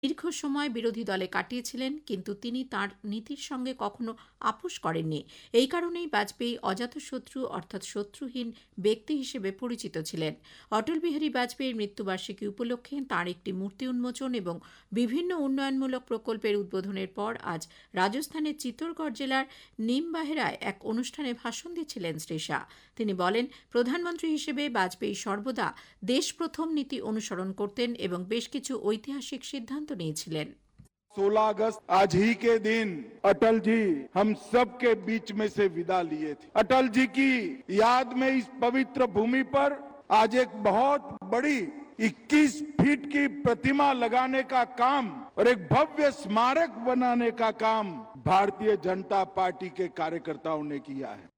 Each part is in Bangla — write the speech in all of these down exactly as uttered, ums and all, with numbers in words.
দীর্ঘ সময় বিরোধী দলে কাটিয়েছিলেন, কিন্তু তিনি তাঁর নীতির সঙ্গে কখনো আপোষ করেননি। এই কারণেই বাজপেয়ী অজাতশত্রু অর্থাৎ শত্রুহীন ব্যক্তি হিসেবে পরিচিত ছিলেন। অটল বিহারী বাজপেয়ীর মৃত্যুবার্ষিকী উপলক্ষে তাঁর একটি মূর্তি উন্মোচন এবং বিভিন্ন উন্নয়নমূলক প্রকল্পের উদ্বোধনের পর আজ রাজস্থানের চিত্তরগড় জেলার নিমবাহেরায় এক অনুষ্ঠানে ভাষণ দিচ্ছিলেন শ্রী শাহ। তিনি বলেন, প্রধানমন্ত্রী হিসেবে বাজপেয়ী সর্বদা দেশ প্রথম নীতি অনুসরণ করতেন এবং বেশ কিছু ঐতিহাসিক সিদ্ধান্ত নিয়েছিলেন। सोलह अगस्त आज ही के दिन अटल जी हम सब के बीच में से विदा लिए थे। अटल जी की याद में इस पवित्र भूमि पर आज एक बहुत बड़ी इक्कीस फीट की प्रतिमा लगाने का काम और एक भव्य स्मारक बनाने का काम भारतीय जनता पार्टी के कार्यकर्ताओं ने किया है।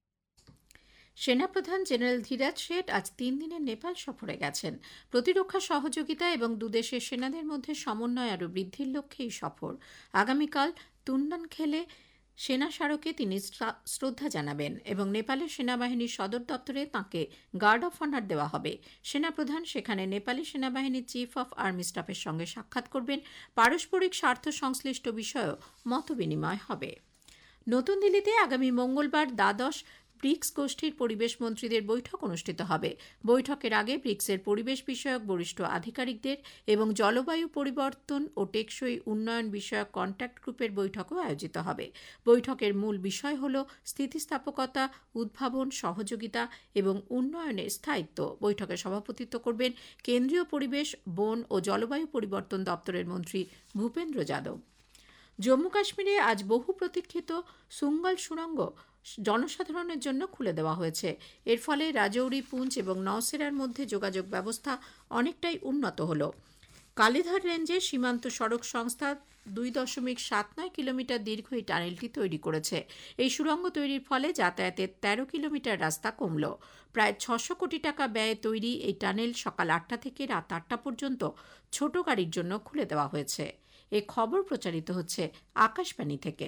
সেনাপ্রধান জেনারেল ধীরাজ শেঠ আজ তিন দিনের নেপাল সফরে গেছেন। প্রতিরক্ষা সহযোগিতা এবং দুদেশের সেনাদের মধ্যে সমন্বয় আরও বৃদ্ধির লক্ষ্যে এই সফর। আগামীকাল তুন্নানখেলে সেনা স্মারকে তিনি শ্রদ্ধা জানাবেন এবং নেপালের সেনাবাহিনীর সদর দপ্তরে তাঁকে গার্ড অফ অনার দেওয়া হবে। সেনাপ্রধান সেখানে নেপালি সেনাবাহিনীর চিফ অফ আর্মি স্টাফের সঙ্গে সাক্ষাৎ করবেন। পারস্পরিক স্বার্থ সংশ্লিষ্ট বিষয়েও মতবিনিময় হবে। নতুন দিল্লিতে আগামী মঙ্গলবার দ্বাদশ ব্রিক্স গোষ্ঠীর পরিবেশ মন্ত্রীদের বৈঠক অনুষ্ঠিত হবে। বৈঠকের আগে ব্রিক্সের পরিবেশ বিষয়ক বরিষ্ঠ আধিকারিকদের এবং জলবায়ু পরিবর্তন ও টেকসই উন্নয়ন বিষয়ক কন্ট্যাক্ট গ্রুপের বৈঠকও আয়োজিত হবে। বৈঠকের মূল বিষয় হল স্থিতিস্থাপকতা, উদ্ভাবন, সহযোগিতা এবং উন্নয়নের স্থায়িত্ব। বৈঠকে সভাপতিত্ব করবেন কেন্দ্রীয় পরিবেশ, বন ও জলবায়ু পরিবর্তন দপ্তরের মন্ত্রী ভূপেন্দ্র যাদব। জম্মু কাশ্মীরে আজ বহু প্রতীক্ষিত সুঙ্গল সুড়ঙ্গ জনসাধারণের জন্য খুলে দেওয়া হয়েছে। এর ফলে রাজৌরি, পুঞ্চ এবং নওশেরার মধ্যে যোগাযোগ ব্যবস্থা অনেকটাই উন্নত হল। কালিধার রেঞ্জের সীমান্ত সড়ক সংস্থা দুই দশমিক সাত নয় কিলোমিটার দীর্ঘ এই টানেলটি তৈরি করেছে। এই সুড়ঙ্গ তৈরির ফলে যাতায়াতের তেরো কিলোমিটার রাস্তা কমল। প্রায় ছশো কোটি টাকা ব্যয়ে তৈরি এই টানেল সকাল আটটা থেকে রাত আটটা পর্যন্ত ছোট গাড়ির জন্য খুলে দেওয়া হয়েছে। এ খবর প্রচারিত হচ্ছে আকাশবাণী থেকে।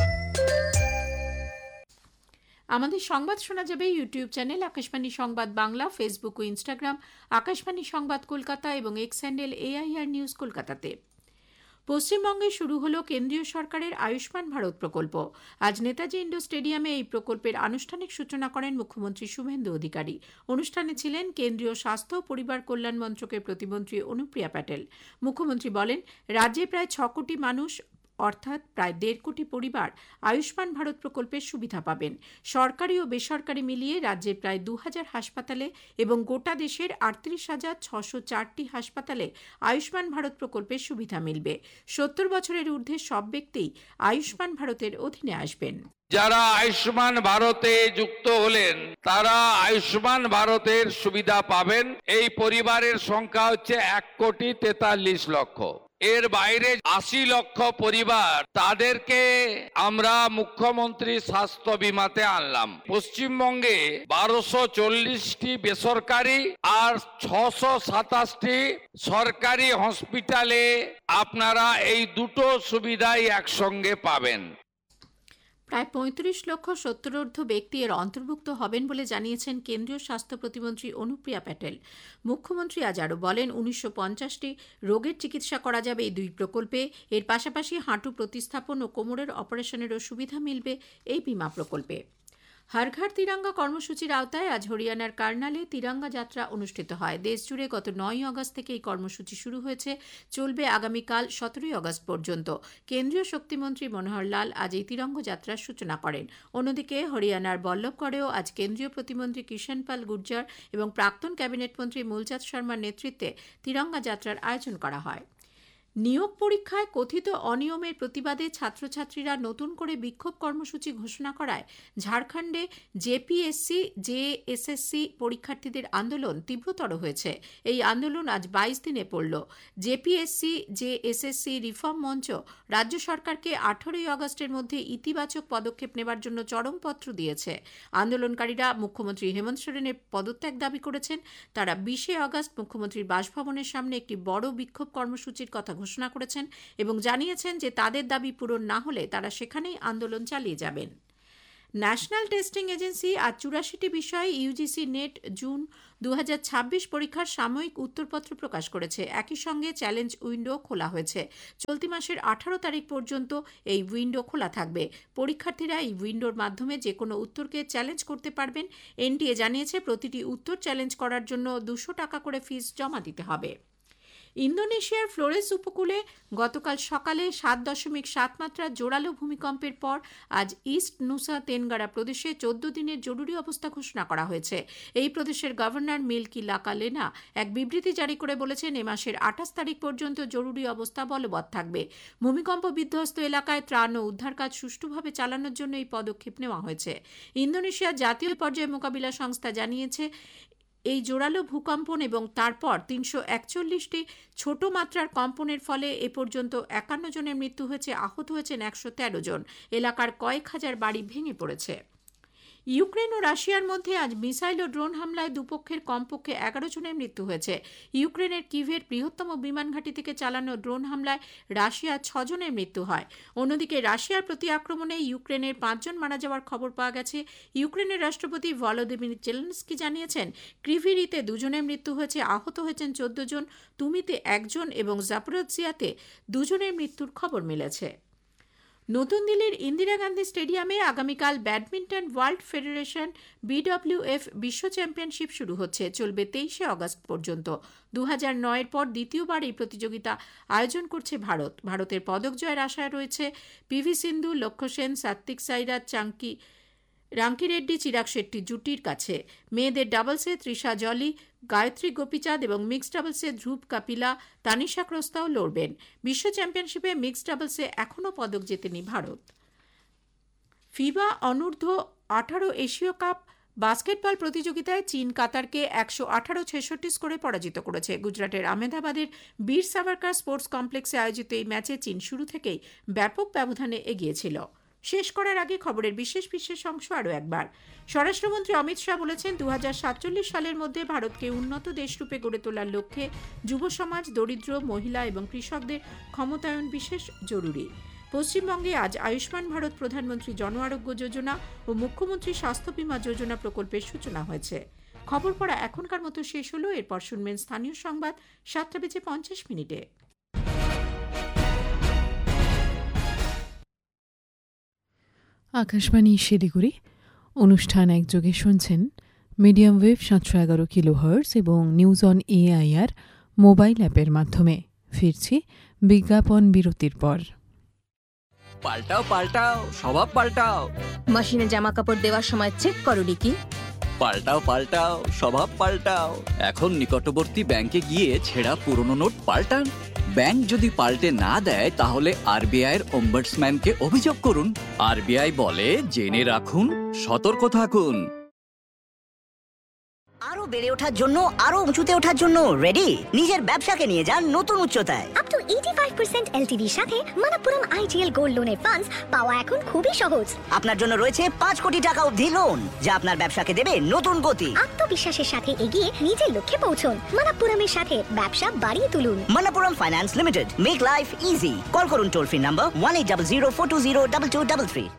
আমাদের সংবাদ শোনা যাবে ইউটিউব চ্যানেল আকাশবাণী সংবাদ বাংলা, ফেসবুক ও ইনস্টাগ্রাম আকাশবাণী সংবাদ কলকাতা এবং এক্স হ্যান্ডেল এআইআর নিউজ কলকাতাতে। পশ্চিমবঙ্গে শুরু হল কেন্দ্রীয় সরকারের আয়ুষ্মান ভারত প্রকল্প। আজ নেতাজি ইন্ডোর স্টেডিয়ামে এই প্রকল্পের আনুষ্ঠানিক সূচনা করেন মুখ্যমন্ত্রী শুভেন্দু অধিকারী। অনুষ্ঠানে ছিলেন কেন্দ্রীয় স্বাস্থ্য ও পরিবার কল্যাণ মন্ত্রকের প্রতিমন্ত্রী অনুপ্রিয়া প্যাটেল। মুখ্যমন্ত্রী বলেন, রাজ্যে প্রায় ছ কোটি মানুষ অর্থাৎ প্রায় দেড় কোটি পরিবার আয়ুষ্মান ভারত প্রকল্পের সুবিধা পাবেন। সরকারি ও বেসরকারি মিলিয়ে রাজ্যের প্রায় দু হাজার হাসপাতালে এবং গোটা দেশের আটত্রিশ হাজার ছশো চারটি হাসপাতালে আয়ুষ্মান ভারত প্রকল্পের সুবিধা মিলবে। সত্তর বছরের ঊর্ধ্বে সব ব্যক্তি আয়ুষ্মান ভারতের অধীনে আসবেন। যারা আয়ুষ্মান ভারতে যুক্ত হলেন তারা আয়ুষ্মান ভারতের সুবিধা পাবেন। এই পরিবারের সংখ্যা হচ্ছে এক কোটি তেতাল্লিশ লক্ষ। এর বাইরে আশি লক্ষ পরিবার, তাদেরকে আমরা মুখ্যমন্ত্রী স্বাস্থ্য বিমাতে আনলাম। পশ্চিমবঙ্গে বারোশো চল্লিশটি বেসরকারি আর ছশো সাতাশটি সরকারি হসপিটালে আপনারা এই দুটো সুবিধাই একসঙ্গে পাবেন। প্রায় পঁয়ত্রিশ লক্ষ সত্তরোর্ধ্ব ব্যক্তি এর অন্তর্ভুক্ত হবেন বলে জানিয়েছেন কেন্দ্রীয় স্বাস্থ্য প্রতিমন্ত্রী অনুপ্রিয়া প্যাটেল। মুখ্যমন্ত্রী আজ আরও বলেন, উনিশশো পঞ্চাশটি রোগের চিকিৎসা করা যাবে এই দুই প্রকল্পে। এর পাশাপাশি হাঁটু প্রতিস্থাপন ও কোমরের অপারেশনেরও সুবিধা মিলবে এই বিমা প্রকল্পে। হর ঘর তিরঙ্গা কর্মসূচির আওতায় আজ হরিয়ানার কার্নালে তিরঙ্গা যাত্রা অনুষ্ঠিত হয়। দেশজুড়ে গত নয়ই আগস্ট থেকে এই কর্মসূচি শুরু হয়েছে, চলবে আগামীকাল সতেরোই আগস্ট পর্যন্ত। কেন্দ্রীয় শক্তিমন্ত্রী মনোহর লাল আজ এই তিরঙ্গ যাত্রার সূচনা করেন। অন্যদিকে হরিয়ানার বল্লভগড়েও আজ কেন্দ্রীয় প্রতিমন্ত্রী কিষণ পাল গুর্জার এবং প্রাক্তন ক্যাবিনেট মন্ত্রী মূলচাঁদ শর্মার নেতৃত্বে তিরঙ্গা যাত্রার আয়োজন করা হয়। নিয়োগ পরীক্ষায় কথিত অনিয়মের প্রতিবাদে ছাত্রছাত্রীরা নতুন করে বিক্ষোভ কর্মসূচি ঘোষণা করায় ঝাড়খণ্ডে জেপিএসসি জেএসএসসি পরীক্ষার্থীদের আন্দোলন তীব্রতর হয়েছে। এই আন্দোলন আজ বাইশ দিনে পড়ল। জেপিএসসি জেএসএসসি রিফর্ম মঞ্চ রাজ্য সরকারকে আঠারোই আগস্টের মধ্যে ইতিবাচক পদক্ষেপ নেবার জন্য চরমপত্র দিয়েছে। আন্দোলনকারীরা মুখ্যমন্ত্রী হেমন্ত সোরেনের পদত্যাগ দাবি করেছেন। তারা বিশে আগস্ট মুখ্যমন্ত্রীর বাসভবনের সামনে একটি বড় বিক্ষোভ কর্মসূচির কথা ঘোষণা করেছেন এবং জানিয়েছেন যে তাদের দাবি পূরণ না হলে তারা সেখানেই আন্দোলন চালিয়ে যাবেন। ন্যাশনাল টেস্টিং এজেন্সি আজ চুরাশিটি বিষয়ে ইউজিসি নেট জুন দু হাজার ছাব্বিশ পরীক্ষার সাময়িক উত্তরপত্র প্রকাশ করেছে। একই সঙ্গে চ্যালেঞ্জ উইন্ডো খোলা হয়েছে। চলতি মাসের আঠারো তারিখ পর্যন্ত এই উইন্ডো খোলা থাকবে। পরীক্ষার্থীরা এই উইন্ডোর মাধ্যমে যে কোনো উত্তরকে চ্যালেঞ্জ করতে পারবেন। এনটিএ জানিয়েছে প্রতিটি উত্তর চ্যালেঞ্জ করার জন্য দুশো টাকা করে ফিস জমা দিতে হবে। ইন্দোনেশিয়ার ফ্লোরেস উপকূলে গতকাল সকালে সাত দশমিক সাত মাত্রার জোরালো ভূমিকম্পের পর আজ ইস্ট নুসা তেনগারা প্রদেশে চোদ্দ দিনের জরুরি অবস্থা ঘোষণা করা হয়েছে। এই প্রদেশের গভর্নর মিল্কি লাকালেনা এক বিবৃতি জারি করে বলেছেন এ মাসের আঠাশ তারিখ পর্যন্ত জরুরি অবস্থা বলবৎ থাকবে। ভূমিকম্প বিধ্বস্ত এলাকায় ত্রাণ ও উদ্ধার কাজ সুষ্ঠুভাবে চালানোর জন্য এই পদক্ষেপ নেওয়া হয়েছে। ইন্দোনেশিয়ার জাতীয় পর্যায়ে মোকাবিলা সংস্থা জানিয়েছে এই জোরালো ভূকম্পন এবং তারপর তিনশো একচল্লিশটি ছোট মাত্রার কম্পনের ফলে এ পর্যন্ত একান্ন জনের মৃত্যু হয়েছে, আহত হয়েছেন একশো তেরো জন। এলাকার কয়েক হাজার বাড়ি ভেঙে পড়েছে। ইউক্রেন ও রাশিয়ার মধ্যে আজ মিসাইল ও ড্রোন হামলায় দুপক্ষের কমপক্ষে এগারো জনের মৃত্যু হয়েছে। ইউক্রেনের কিভের বৃহত্তম বিমান ঘাঁটি থেকে চালানো ড্রোন হামলায় রাশিয়ার ছজনের মৃত্যু হয়। অন্যদিকে রাশিয়ার প্রতি আক্রমণে ইউক্রেনের পাঁচজন মারা যাওয়ার খবর পাওয়া গেছে। ইউক্রেনের রাষ্ট্রপতি ভলোদিমির জেলেনস্কি জানিয়েছেন ক্রিভিরিতে দুজনের মৃত্যু হয়েছে, আহত হয়েছেন চোদ্দ জন, তুমিতে একজন এবং জাপোরিজিয়াতে দুজনের মৃত্যুর খবর মিলেছে। নতুন দিল্লির ইন্দিরা গান্ধী স্টেডিয়ামে আগামীকাল ব্যাডমিন্টন ওয়ার্ল্ড ফেডারেশন বিডব্লিউএফ বিশ্ব চ্যাম্পিয়নশিপ শুরু হচ্ছে, চলবে তেইশে অগস্ট পর্যন্ত। দু হাজার নয়ের পর দ্বিতীয়বার এই প্রতিযোগিতা আয়োজন করছে ভারত। ভারতের পদক জয়ের আশায় রয়েছে পিভি সিন্ধু, লক্ষ্য সেন, সাত্বিক সাইরাজ, চাঙ্কি রাঙ্কিরেড্ডি, চিরাগ শেট্টি জুটির কাছে। মেয়েদের ডাবলসে তৃষা জলি, গায়ত্রী গোপীচাঁদ এবং মিক্সড ডাবলসে ধ্রুব কাপিলা, তানিশা ক্রস্তাও লড়বেন। বিশ্ব চ্যাম্পিয়নশিপে মিক্সড ডাবলসে এখনও পদক জেতেনি ভারত। ফিবা অনূর্ধ্ব আঠারো এশীয় কাপ বাস্কেটবল প্রতিযোগিতায় চীন কাতারকে একশো আঠারো ছেষট্টি স্কোরে পরাজিত করেছে। গুজরাটের আহমেদাবাদের বীর সাভারকার স্পোর্টস কমপ্লেক্সে আয়োজিত এই ম্যাচে চীন শুরু থেকেই ব্যাপক ব্যবধানে এগিয়েছিল। শেষ করার আগে খবরের বিশেষ বিশেষ অংশ আরও একবার। স্বরাষ্ট্রমন্ত্রী অমিত শাহ বলেছেন দু হাজার সাতচল্লিশ সালের মধ্যে ভারতকে উন্নত দেশরূপে গড়ে তোলার লক্ষ্যে যুব সমাজ, দরিদ্র, মহিলা এবং কৃষকদের ক্ষমতায়ন বিশেষ জরুরি। পশ্চিমবঙ্গে আজ আয়ুষ্মান ভারত প্রধানমন্ত্রী জন আরোগ্য যোজনা ও মুখ্যমন্ত্রী স্বাস্থ্য বীমা যোজনা প্রকল্পের সূচনা হয়েছে। খবর পড়া এখনকার মতো শেষ হলো। এরপর শুনবেন স্থানীয় সংবাদ সাতটা বেজে পঞ্চাশ মিনিটে। আকাশবাণী শিলিগুড়ি অনুষ্ঠান একযোগে শুনছেন মিডিয়াম ওয়েভ সাতশো এগারো কিলো হার্টজ এবং নিউজ অন এআইআর মোবাইল অ্যাপের মাধ্যমে। ফিরছি বিজ্ঞাপন বিরতির পর। পাল্টাও পাল্টাও স্বভাব পাল্টাও। মেশিনে জামা কাপড় দেওয়ার সময় চেক করোনি কি? পাল্টাও পাল্টাও স্বভাব পাল্টাও। এখন নিকটবর্তী ব্যাংকে গিয়ে ছেঁড়া পুরনো নোট পাল্টান। ব্যাংক যদি পাল্টে না দেয় তাহলে আরবিআই এর ওম্বাডসম্যানকে অভিযোগ করুন। আরবিআই বলে জেনে রাখুন, সতর্ক থাকুন। আরো বেড়ে ওঠার জন্য, আরো উঁচুতে ওঠার জন্য রেডি? নিজের ব্যবসাকে নিয়ে যান নতুন উচ্চতায়। আপ টু পঁচাশি পার্সেন্ট এলটিভির সাথে মানাপুরম আইজিএল গোল্ড লোনের ফান্ডস পাওয়া এখন খুবই সহজ। আপনার জন্য রয়েছে পাঁচ কোটি টাকা অবধি লোন, যা আপনার ব্যবসাকে দেবে নতুন গতি। আত্মবিশ্বাসের সাথে এগিয়ে নিজের লক্ষ্যে পৌঁছুন। মানাপুরমের সাথে ব্যবসা বাড়িয়ে তুলুন। মানাপুরম finance limited, make life easy. Call করুন toll free number one eight double zero four two zero double two double three.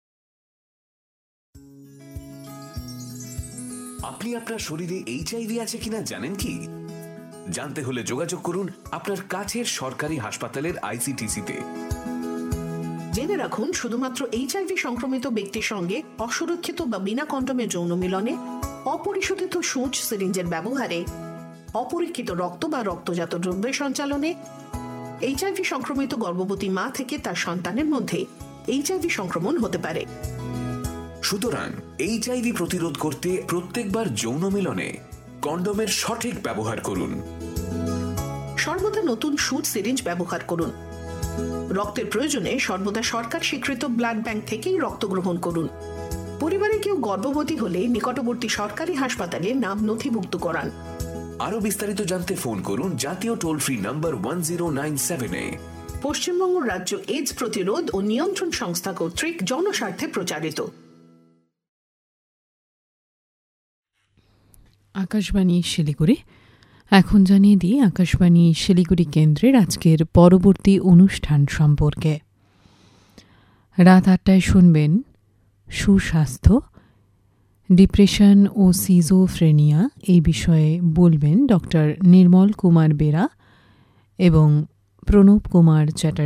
আপনি আপনার শরীরে এইচআইভি আছে কিনা জানেন কি? জানতে হলে যোগাযোগ করুন আপনার কাছের সরকারি হাসপাতালের আইসিটিসিতে। জেনে রাখুন, শুধুমাত্র এইচআইভি সংক্রমিত ব্যক্তির সঙ্গে অসুরক্ষিত বা বিনা কন্ডোমে যৌন মিলনে, অপরিশোধিত সূঁচ সিরিঞ্জের ব্যবহারে, অপরীক্ষিত রক্ত বা রক্তজাত দ্রব্যের সঞ্চালনে, এইচআইভি সংক্রমিত গর্ভবতী মা থেকে তার সন্তানের মধ্যে এইচআইভি সংক্রমণ হতে পারে। সুতরাং এইচআইভি প্রতিরোধ করতে প্রত্যেকবার যৌন মিলনে কন্ডোমের সঠিক ব্যবহার করুন। সর্বদা নতুন সূঁচ সিরিঞ্জ ব্যবহার করুন। রক্তের প্রয়োজনে সর্বদা সরকার স্বীকৃত ব্লাড ব্যাংক থেকেই রক্ত গ্রহণ করুন। পরিবারে কেউ গর্ভবতী হলে নিকটবর্তী সরকারি হাসপাতালে নাম নথিভুক্ত করান। আরো বিস্তারিত জানতে ফোন করুন জাতীয় toll free number one zero nine seven এ। পশ্চিমবঙ্গ রাজ্য এইডস প্রতিরোধ ও নিয়ন্ত্রণ সংস্থা কর্তৃক জনস্বার্থে প্রচারিত। আকাশবাণী শিলিগুড়ি। এখন জানিয়ে দিই আকাশবাণী শিলিগুড়ি কেন্দ্রের আজকের পরবর্তী অনুষ্ঠান সম্পর্কে। রাত আটটায় শুনবেন সুস্বাস্থ্য, ডিপ্রেশন ও সিজোফ্রেনিয়া এই বিষয়ে বলবেন ডক্টর নির্মল কুমার বেরা এবং প্রণব কুমার চ্যাটার্জি।